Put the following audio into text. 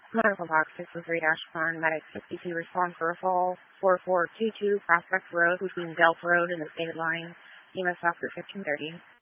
Medical box 603-4, medic 62, respond for a fall 4422 Prospect Road between Delta Road and the state line. EMS after 1530.